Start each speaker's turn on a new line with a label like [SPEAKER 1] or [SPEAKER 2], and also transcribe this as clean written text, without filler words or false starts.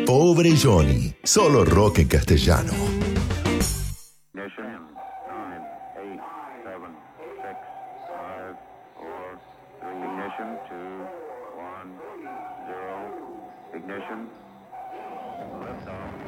[SPEAKER 1] Pobre Johnny, solo rock en castellano.
[SPEAKER 2] Ignition. 9, 8, 7, 6, 5, 4, 3. Ignition. 2, 1, 0. Ignition. Liftoff.